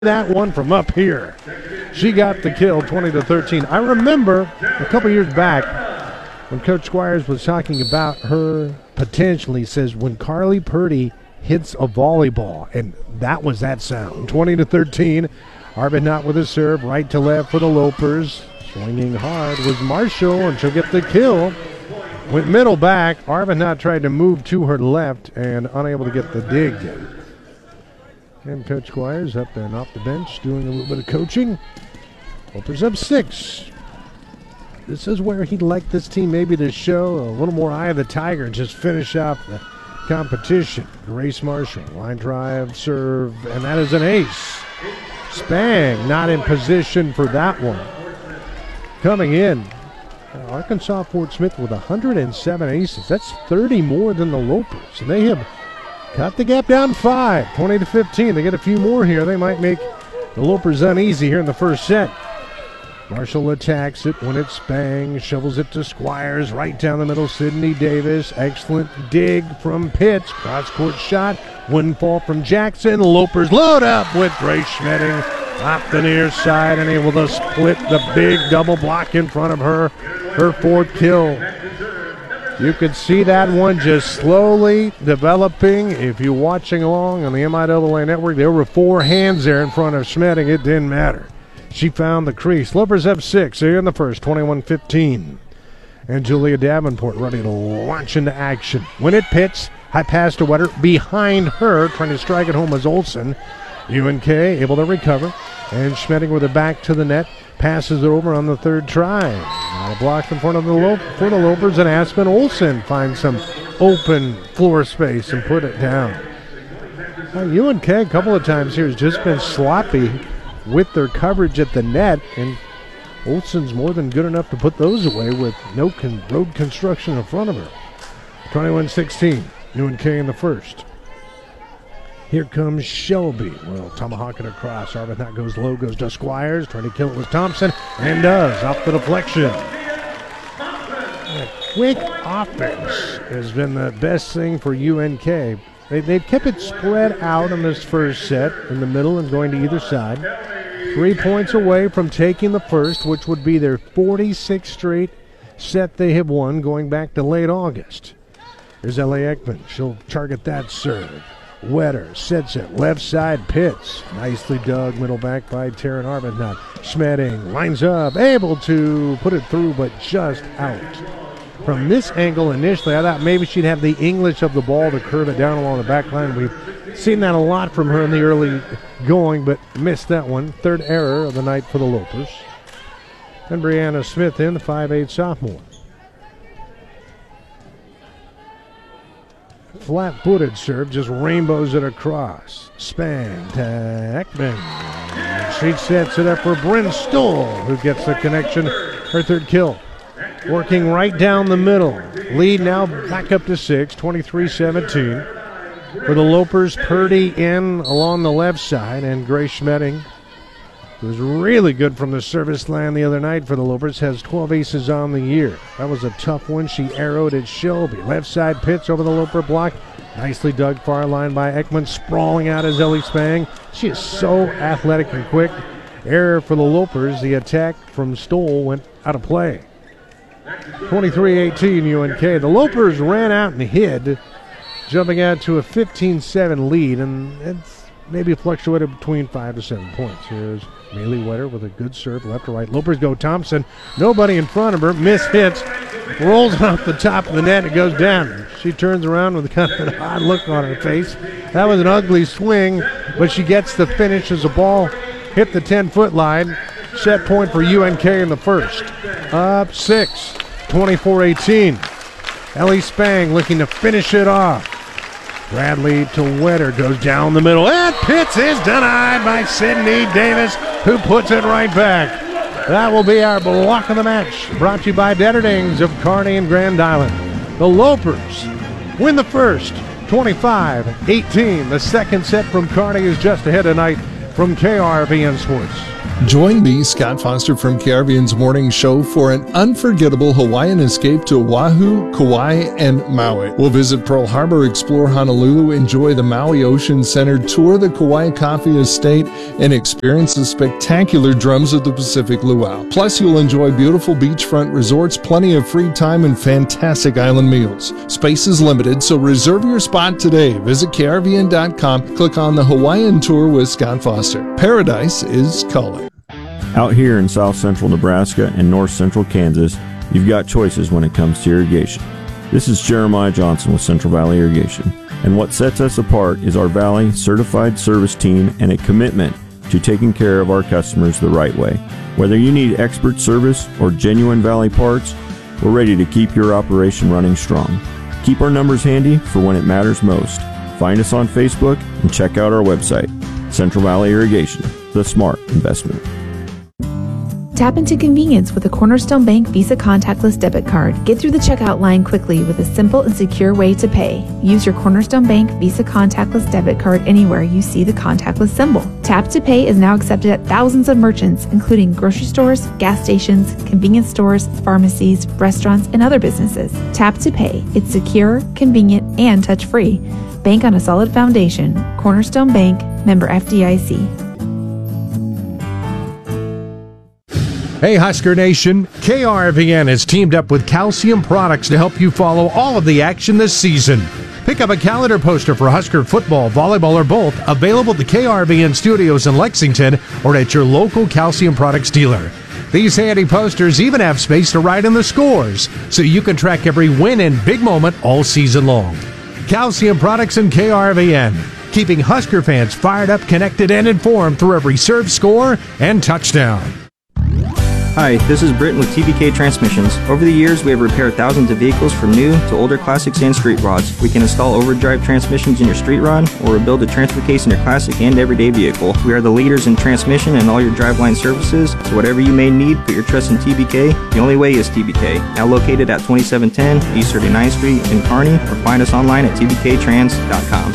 that one from up here. She got the kill, 20-13. I remember a couple years back when Coach Squires was talking about her potentially, says when Carly Purdy hits a volleyball, and that was that sound. 20-13. Arbuthnot with a serve, right to left for the Lopers. Swinging hard was Marshall, and she'll get the kill. Went middle back. Arbuthnot tried to move to her left and unable to get the dig. And Coach Squires up and off the bench doing a little bit of coaching. Lopers up 6. This is where he'd like this team maybe to show a little more eye of the tiger and just finish off the competition. Grace Marshall, line drive, serve, and that is an ace. Spang not in position for that one. Coming in, Arkansas Fort Smith with 107 aces. That's 30 more than the Lopers. And they have cut the gap down 5, 20-15. They get a few more here. They might make the Lopers uneasy here in the first set. Marshall attacks it when it's Spang, shovels it to Squires, right down the middle, Sydney Davis. Excellent dig from Pitts. Cross-court shot, wouldn't fall from Jackson. Lopers load up with Grace Schmedding off the near side and able to split the big double block in front of her. Her 4th kill. You could see that one just slowly developing. If you're watching along on the MIAA network, there were 4 hands there in front of Schmedding. It didn't matter. She found the crease. Lopers up 6 here in the first, 21-15. And Julia Davenport ready to launch into action. When it pits, high pass to Wetter. Behind her, trying to strike it home was Olsen. UNK able to recover. And Schmedding with it back to the net. Passes it over on the 3rd try. Not a block in front of for the Lopers, and Aspen Olsen finds some open floor space and put it down. UNK a couple of times here has just been sloppy with their coverage at the net, and Olsen's more than good enough to put those away with no road construction in front of her. 21-16, UNK in the first. Here comes Shelby. Well, tomahawking across. Arbuthnot goes low, goes to Squires. Trying to kill it with Thompson. And does. Off the deflection. A quick offense has been the best thing for UNK. They've kept it spread out in this first set in the middle and going to either side. 3 points away from taking the first, which would be their 46th straight set they have won going back to late August. Here's Ellie Ekman. She'll target that serve. Wetter sets it, left side, Pitts. Nicely dug, middle back by Taryn Arbuthnot. Schmedding lines up, able to put it through, but just out. From this angle initially, I thought maybe she'd have the English of the ball to curve it down along the back line. We've seen that a lot from her in the early going, but missed that one. 3rd error of the night for the Lopers. And Brianna Smith in, the 5'8" sophomore. Flat-footed serve, just rainbows it across. Spang to Ekman. She sets it up for Bryn Stoll, who gets the connection, her 3rd kill. Working right down the middle. Lead now back up to 6, 23-17. For the Lopers, Purdy in along the left side, and Grace Schmedding, who was really good from the service line the other night for the Lopers, has 12 aces on the year. That was a tough one. She arrowed at Shelby. Left side pitch over the Loper block. Nicely dug far line by Ekman. Sprawling out is Ellie Spang. She is so athletic and quick. Error for the Lopers. The attack from Stoll went out of play. 23-18 UNK. The Lopers ran out and hid, jumping out to a 15-7 lead, and it's maybe fluctuated between 5 to 7 points. Here's Maylee Wetter with a good serve, left to right. Lopers go Thompson. Nobody in front of her. Miss hits. Rolls off the top of the net. It goes down. She turns around with kind of an odd look on her face. That was an ugly swing, but she gets the finish as the ball hit the 10-foot line. Set point for UNK in the first. Up 6, 24-18. Ellie Spang looking to finish it off. Bradley to Wetter, goes down the middle, and Pitts is denied by Sydney Davis, who puts it right back. That will be our block of the match, brought to you by Detterdings of Kearney and Grand Island. The Lopers win the first, 25-18. The second set from Kearney is just ahead tonight for from KRVN Sports. Join me, Scott Foster from KRVN's Morning Show for an unforgettable Hawaiian escape to Oahu, Kauai, and Maui. We'll visit Pearl Harbor, explore Honolulu, enjoy the Maui Ocean Center, tour the Kauai Coffee Estate, and experience the spectacular drums of the Pacific Luau. Plus, you'll enjoy beautiful beachfront resorts, plenty of free time, and fantastic island meals. Space is limited, so reserve your spot today. Visit KRVN.com, click on the Hawaiian Tour with Scott Foster. Paradise is calling. Out here in south central Nebraska and north central Kansas, you've got choices when it comes to irrigation. This is Jeremiah Johnson with Central Valley Irrigation, and what sets us apart is our Valley certified service team and a commitment to taking care of our customers the right way. Whether you need expert service or genuine Valley parts, we're ready to keep your operation running strong. Keep our numbers handy for when it matters most. Find us on Facebook and check out our website. Central Valley Irrigation, the smart investment. Tap into convenience with a Cornerstone Bank Visa contactless debit card. Get through the checkout line quickly with a simple and secure way to pay. Use your Cornerstone Bank Visa contactless debit card anywhere you see the contactless symbol. Tap to Pay is now accepted at thousands of merchants, including grocery stores, gas stations, convenience stores, pharmacies, restaurants, and other businesses. Tap to Pay. It's secure, convenient, and touch-free. Bank on a solid foundation. Cornerstone Bank, member FDIC. Hey Husker Nation, KRVN has teamed up with Calcium Products to help you follow all of the action this season. Pick up a calendar poster for Husker football, volleyball, or both, available at the KRVN studios in Lexington or at your local Calcium Products dealer. These handy posters even have space to write in the scores, so you can track every win and big moment all season long. Calcium Products and KRVN, keeping Husker fans fired up, connected, and informed through every serve, score, and touchdown. Hi, this is Britton with TBK Transmissions. Over the years, we have repaired thousands of vehicles from new to older classics and street rods. We can install overdrive transmissions in your street rod or rebuild a transfer case in your classic and everyday vehicle. We are the leaders in transmission and all your driveline services, so whatever you may need, put your trust in TBK. The only way is TBK. Now located at 2710 East 39th Street in Kearney, or find us online at tbktrans.com.